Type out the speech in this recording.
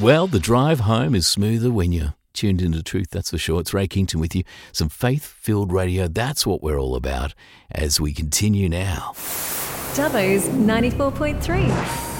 Well, the drive home is smoother when you're tuned into Truth, that's for sure. It's Ray Kington with you. Some faith-filled radio, that's what we're all about as we continue now. Dubbo's 94.3.